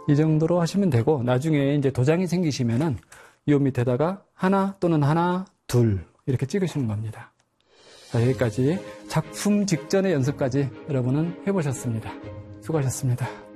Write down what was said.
이 정도로 하시면 되고, 나중에 이제 도장이 생기시면은 이 밑에다가 하나 또는 하나, 둘 이렇게 찍으시는 겁니다. 자, 여기까지 작품 직전의 연습까지 여러분은 해보셨습니다. 수고하셨습니다.